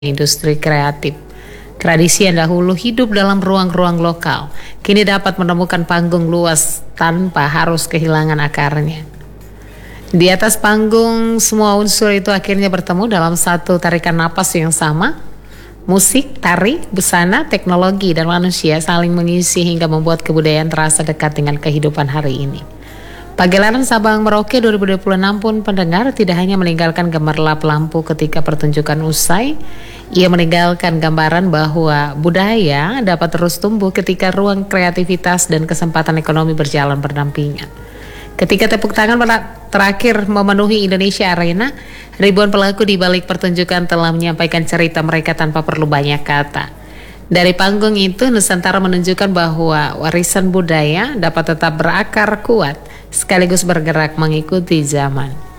industri kreatif. Tradisi yang dahulu hidup dalam ruang-ruang lokal, kini dapat menemukan panggung luas tanpa harus kehilangan akarnya. Di atas panggung, semua unsur itu akhirnya bertemu dalam satu tarikan napas yang sama. Musik, tari, busana, teknologi, dan manusia saling mengisi hingga membuat kebudayaan terasa dekat dengan kehidupan hari ini. Pagelaran Sabang Merauke 2026 pun pendengar tidak hanya meninggalkan gemerlap lampu ketika pertunjukan usai, ia meninggalkan gambaran bahwa budaya dapat terus tumbuh ketika ruang kreativitas dan kesempatan ekonomi berjalan berdampingan. Ketika tepuk tangan terakhir memenuhi Indonesia Arena, ribuan pelaku di balik pertunjukan telah menyampaikan cerita mereka tanpa perlu banyak kata. Dari panggung itu, Nusantara menunjukkan bahwa warisan budaya dapat tetap berakar kuat sekaligus bergerak mengikuti zaman.